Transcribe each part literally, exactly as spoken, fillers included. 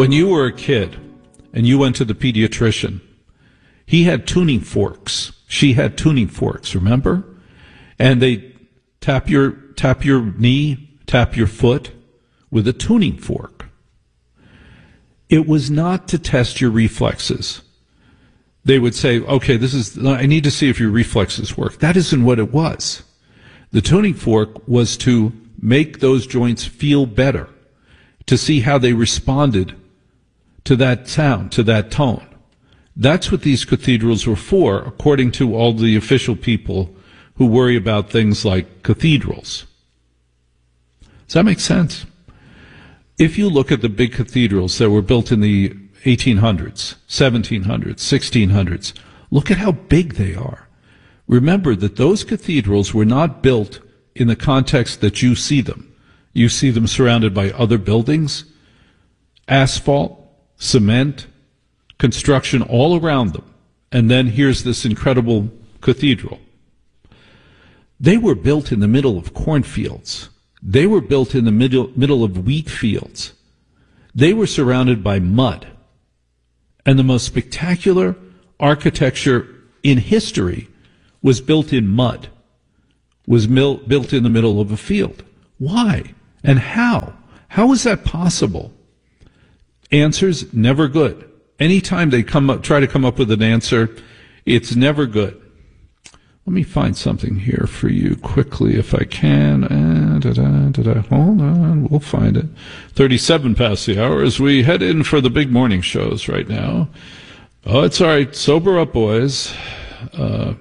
When you were a kid and you went to the pediatrician, he had tuning forks. She had tuning forks, remember? And they tap your tap your knee, tap your foot with a tuning fork. It was not to test your reflexes. They would say, okay, this is, I need to see if your reflexes work. That isn't what it was. The tuning fork was to make those joints feel better, to see how they responded to that sound, to that tone. That's what these cathedrals were for, according to all the official people who worry about things like cathedrals. Does that make sense? If you look at the big cathedrals that were built in the eighteen hundreds, seventeen hundreds, sixteen hundreds, look at how big they are. Remember that those cathedrals were not built in the context that you see them. You see them surrounded by other buildings, asphalt, cement, construction all around them. And then here's this incredible cathedral. They were built in the middle of cornfields. They were built in the middle, middle of wheat fields. They were surrounded by mud. And the most spectacular architecture in history was built in mud, was mil- built in the middle of a field. Why? And how? How is that possible? Answers, never good. Anytime they come up, try to come up with an answer, it's never good. Let me find something here for you quickly if I can. Uh, da, da, da, da. Hold on, we'll find it. thirty-seven past the hour as we head in for the big morning shows right now. Oh, it's all right. Sober up, boys. Uh,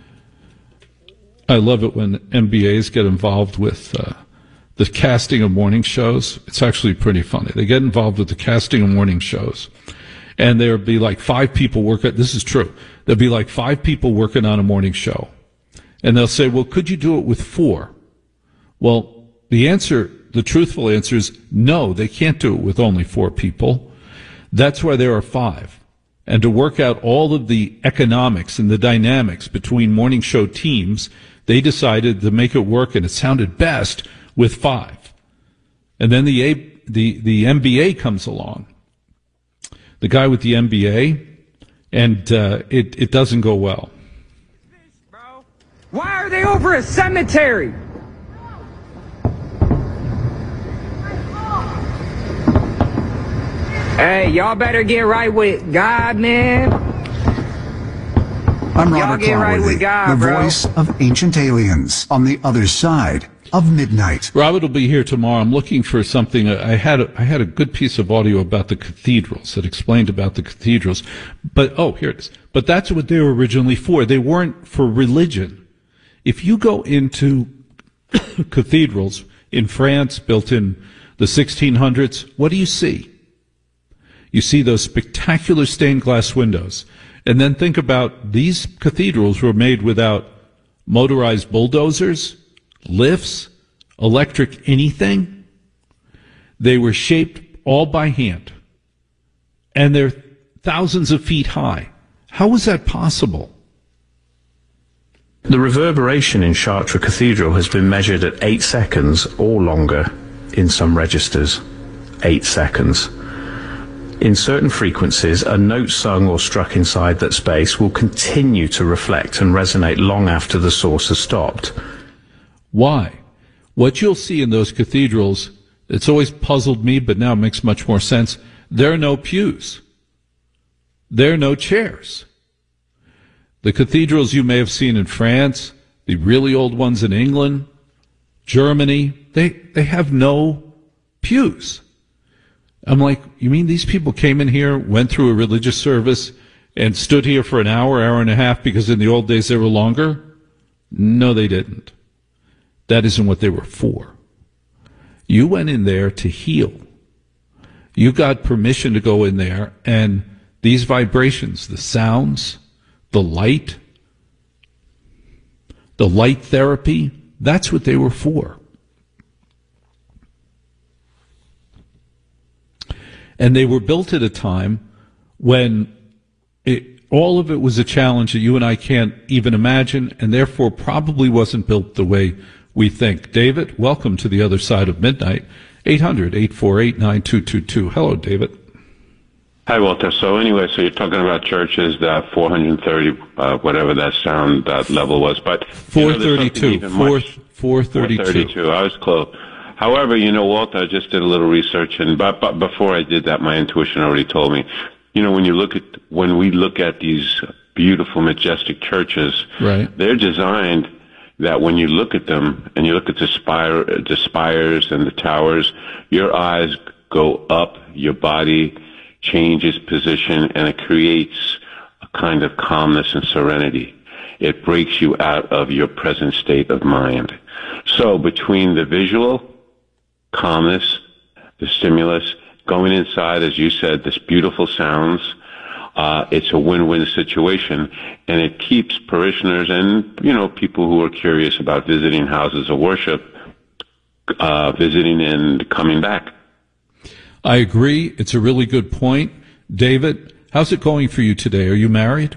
I love it when M B As get involved with uh, the casting of morning shows. It's actually pretty funny. They get involved with the casting of morning shows. And there'll be like five people working. This is true. There'll be like five people working on a morning show. And they'll say, well, could you do it with four? Well, the answer, the truthful answer is no, they can't do it with only four people. That's why there are five. And to work out all of the economics and the dynamics between morning show teams, they decided to make it work, and it sounded best with five. And then the A, the, the M B A comes along. The guy with the M B A, and uh, it, it doesn't go well. Bro, why are they over a cemetery? Hey, y'all better get right with God, man. I'm Y'all Robert get right Cloworthy, with God, the bro. voice of ancient aliens on the other side of midnight. Robert will be here tomorrow. I'm looking for something. I had a, I had a good piece of audio about the cathedrals that explained about the cathedrals. But, oh, here it is. But that's what they were originally for. They weren't for religion. If you go into cathedrals in France built in the sixteen hundreds, what do you see? You see those spectacular stained glass windows. And then think about these cathedrals were made without motorized bulldozers, lifts, electric anything. They were shaped all by hand. And they're thousands of feet high. How was that possible? The reverberation in Chartres Cathedral has been measured at eight seconds or longer in some registers. Eight seconds. In certain frequencies, a note sung or struck inside that space will continue to reflect and resonate long after the source has stopped. Why? What you'll see in those cathedrals, it's always puzzled me, but now it makes much more sense. There are no pews. There are no chairs. The cathedrals you may have seen in France, the really old ones in England, Germany, they, they have no pews. I'm like, you mean these people came in here, went through a religious service, and stood here for an hour, hour and a half because in the old days they were longer? No, they didn't. That isn't what they were for. You went in there to heal. You got permission to go in there, and these vibrations, the sounds, the light, the light therapy, that's what they were for. And they were built at a time when it, all of it was a challenge that you and I can't even imagine, and therefore probably wasn't built the way we think. David, welcome to the other side of midnight. eight hundred, eight four eight, nine two two two. Hello, David. Hi, Walter. So anyway, so you're talking about churches that four hundred thirty, uh, whatever that sound that level was, but four thirty-two. You know, Four, four thirty-two. four thirty-two. I was close. However, you know, Walter, I just did a little research, and but, but before I did that, my intuition already told me. You know, when you look at when we look at these beautiful, majestic churches, right, they're designed that when you look at them and you look at the spire, the spires and the towers, your eyes go up, your body changes position, and it creates a kind of calmness and serenity. It breaks you out of your present state of mind. So between the visual, calmness, the stimulus, going inside, as you said, this beautiful sounds, uh, it's a win-win situation, and it keeps parishioners and, you know, people who are curious about visiting houses of worship, uh, visiting and coming back. I agree. It's a really good point. David, how's it going for you today? Are you married?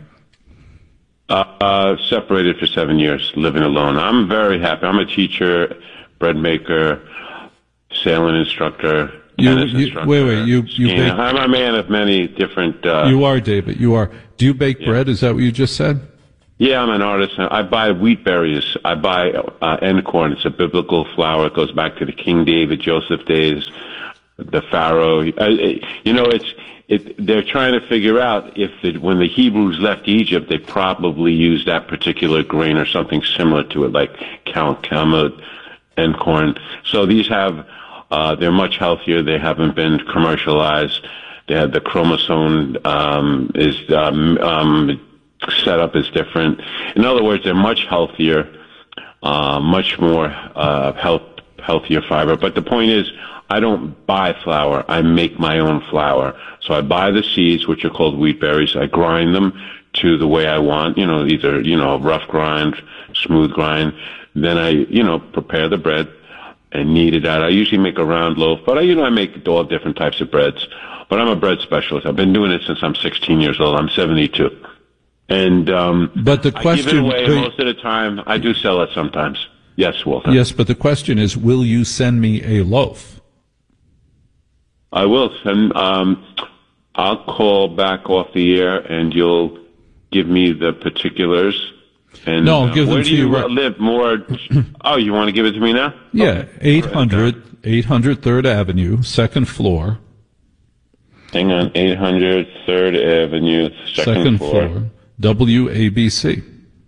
Uh, uh, separated for seven years, living alone. I'm very happy. I'm a teacher, bread maker, sailing instructor, You, tennis you instructor. wait, wait. You, you skiing. bake. I'm a man of many different. Uh, You are, David. You are. Do you bake Yeah. bread? Is that what you just said? Yeah, I'm an artist. I buy wheat berries. I buy uh, Encorn. It's a biblical flour. It goes back to the King David, Joseph days, the Pharaoh. Uh, you know, it's it. They're trying to figure out if it, when the Hebrews left Egypt, they probably used that particular grain or something similar to it, like kamut, Encorn. So these have. Uh, they're much healthier. They haven't been commercialized. They have the chromosome um, is um, um, set up is different. In other words, they're much healthier, uh, much more uh, health healthier fiber. But the point is, I don't buy flour. I make my own flour. So I buy the seeds, which are called wheat berries. I grind them to the way I want. You know, either you know rough grind, smooth grind. Then I you know prepare the bread and knead it out. I usually make a round loaf, but I, you know, I make all different types of breads. But I'm a bread specialist. I've been doing it since I'm sixteen years old. I'm seventy-two. And, um, But the question, I give it away most of the time. I do sell it sometimes. Yes, Walter. Yes, but the question is, will you send me a loaf? I will send, um, I'll call back off the air and you'll give me the particulars. And, No, I'll uh, give them where to do you you right- live more? Oh, you want to give it to me now? Yeah, Okay. eight hundred, eight hundred third Avenue, second floor, Hang on, eight hundred third Avenue, second, second floor. floor, W A B C.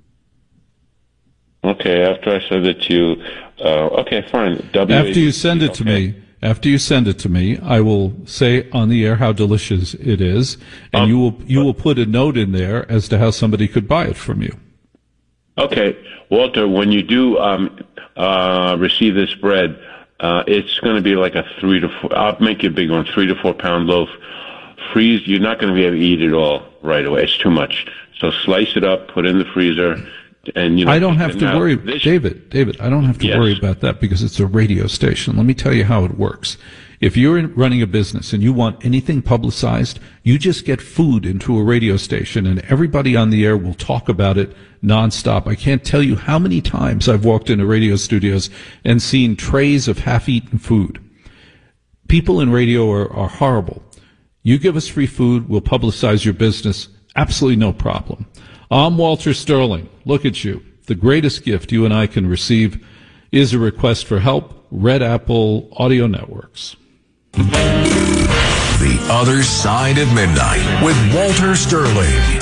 Okay, after I send it to you, uh, okay, fine. W A B C, After you send it to okay. me, after you send it to me, I will say on the air how delicious it is, and Um, you will you will put a note in there as to how somebody could buy it from you. Okay, Walter, when you do um, uh, receive this bread, uh, it's going to be like a three to four, I'll make you a big one, three to four pound loaf. Freeze, you're not going to be able to eat it all right away. It's too much. So slice it up, put it in the freezer, and you know. I don't have to now, worry, this- David, David, I don't have to Yes. worry about that because it's a radio station. Let me tell you how it works. If you're in- running a business and you want anything publicized, you just get food into a radio station and everybody on the air will talk about it nonstop. I can't tell you how many times I've walked into radio studios and seen trays of half-eaten food. People in radio are, are horrible. You give us free food, we'll publicize your business. Absolutely no problem. I'm Walter Sterling. Look at you. The greatest gift you and I can receive is a request for help. Red Apple Audio Networks. The Other Side of Midnight with Walter Sterling.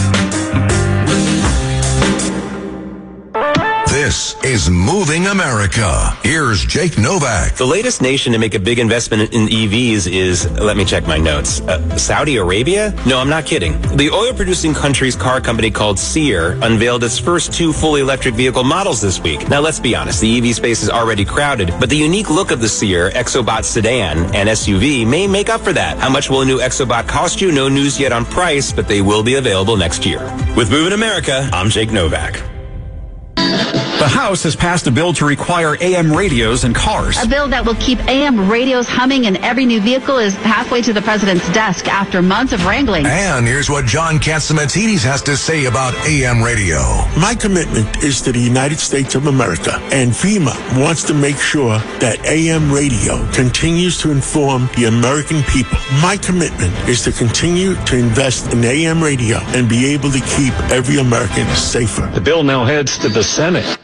This is Moving America. Here's Jake Novak. The latest nation to make a big investment in E Vs is, let me check my notes, uh, Saudi Arabia? No, I'm not kidding. The oil-producing country's car company called Sear unveiled its first two fully electric vehicle models this week. Now, let's be honest, the E V space is already crowded, but the unique look of the Sear Exobot sedan and S U V may make up for that. How much will a new Exobot cost you? No news yet on price, but they will be available next year. With Moving America, I'm Jake Novak. The House has passed a bill to require A M radios in cars. A bill that will keep A M radios humming in every new vehicle is halfway to the president's desk after months of wrangling. And here's what John Catsimatidis has to say about A M radio. My commitment is to the United States of America, and FEMA wants to make sure that A M radio continues to inform the American people. My commitment is to continue to invest in A M radio and be able to keep every American safer. The bill now heads to the Senate.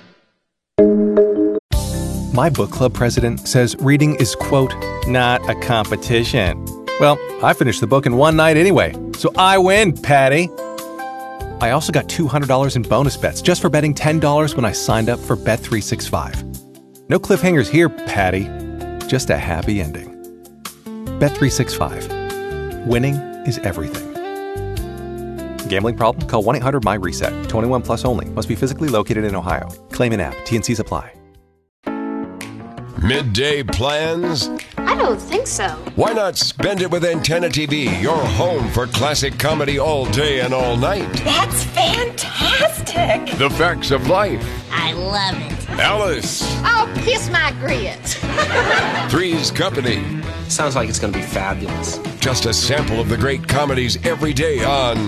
My book club president says reading is, quote, not a competition. Well, I finished the book in one night anyway, so I win, Patty. I also got two hundred dollars in bonus bets just for betting ten dollars when I signed up for Bet three sixty-five. No cliffhangers here, Patty. Just a happy ending. Bet three sixty-five. Winning is everything. Gambling problem? Call one eight hundred M Y reset. twenty-one plus only. Must be physically located in Ohio. Claim in app. T N Cs apply. Midday plans? I don't think so. Why not spend it with Antenna T V, your home for classic comedy all day and all night? That's fantastic. The Facts of Life. I love it. Alice. Oh, kiss my grits. Three's Company. Sounds like it's going to be fabulous. Just a sample of the great comedies every day on